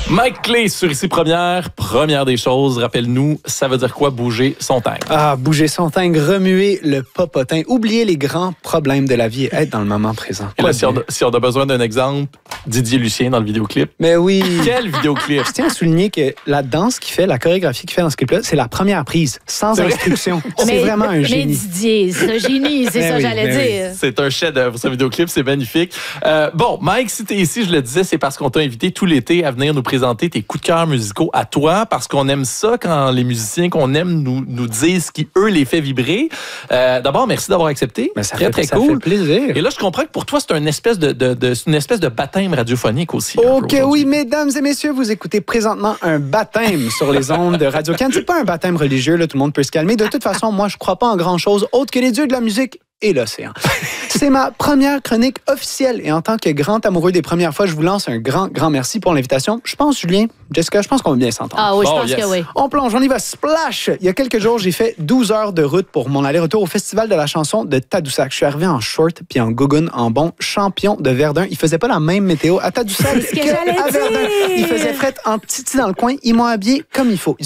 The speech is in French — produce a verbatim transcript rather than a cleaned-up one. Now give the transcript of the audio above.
Mike Clay sur Ici Première. Première des choses, rappelle-nous, ça veut dire quoi bouger son timbre? Ah, bouger son timbre, remuer le popotin, oublier les grands problèmes de la vie et être dans le moment présent. Et là, si on, a, si on a besoin d'un exemple, Didier Lucien dans le vidéoclip. Mais oui. Quel vidéoclip? Je tiens à souligner que la danse qu'il fait, la chorégraphie qu'il fait dans ce clip-là, c'est la première prise, sans instruction. C'est mais, vraiment un génie. Mais Didier, c'est un génie, c'est Mais ça oui, j'allais mais dire. oui. C'est un chef-d'œuvre, ce vidéoclip, c'est magnifique. Euh, bon, Mike, si t'es ici, je le disais, c'est parce qu'on t'a invité tout l'été à venir nous présenter tes coups de cœur musicaux à toi, parce qu'on aime ça quand les musiciens qu'on aime nous, nous disent ce qui, eux, les fait vibrer. Euh, d'abord, merci d'avoir accepté. Mais ça très, fait, très ça cool. fait plaisir. Et là, je comprends que pour toi, c'est une espèce de, de, de, c'est une espèce de baptême radiophonique aussi. Ok, oui, mesdames et messieurs, vous écoutez présentement un baptême sur les ondes de Radio-Can. C'est pas un baptême religieux, là, tout le monde peut se calmer. De toute façon, moi, je crois pas en grand-chose autre que les dieux de la musique et l'océan. C'est ma première chronique officielle et en tant que grand amoureux des premières fois, je vous lance un grand, grand merci pour l'invitation. Je pense, Julien, Jessica, je pense qu'on va bien s'entendre. Ah oui, je Bon, pense yes. que oui. On plonge, on y va, splash! Il y a quelques jours, j'ai fait douze heures de route pour mon aller-retour au Festival de la chanson de Tadoussac. Je suis arrivé en short puis en gougoune en bon champion de Verdun. Il faisait pas la même météo à Tadoussac C'est ce que j'allais qu'à Verdun. dire. Il faisait fret en titi dans le coin. Ils m'ont habillé comme il faut.